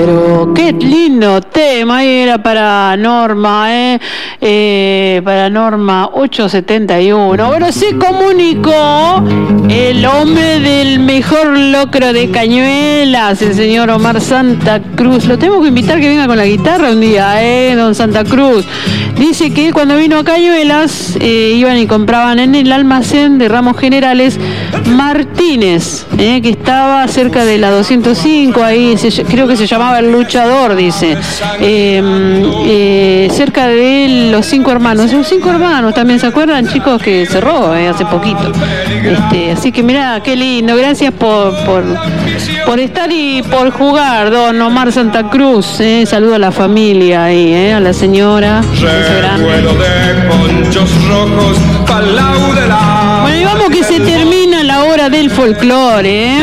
pero qué lindo tema. Ahí era para Norma, para Norma 871. Bueno, se comunicó el hombre del mejor locro de Cañuelas, el señor Omar Santa Cruz. Lo tengo que invitar que venga con la guitarra un día, don Santa Cruz. Dice que cuando vino a Cañuelas, iban y compraban en el almacén de Ramos Generales Martínez, que estaba cerca de la 205, ahí creo que se llamaba El Luchador, dice, cerca de los 5 hermanos. Los 5 hermanos también, ¿se acuerdan, chicos? Que cerró hace poquito. Así que mirá, qué lindo. Gracias por estar y por jugar, don Omar Santa Cruz. Saludo a la familia ahí, a la señora. Bueno, y vamos que se termina la hora del folclore,